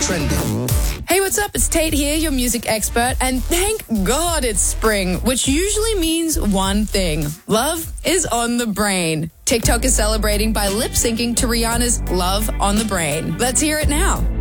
trending. Hey, what's up? It's Tate here, your music expert, and thank God it's spring, which usually means one thing. Love is on the brain. TikTok is celebrating by lip-syncing to Rihanna's Love on the Brain. Let's hear it now.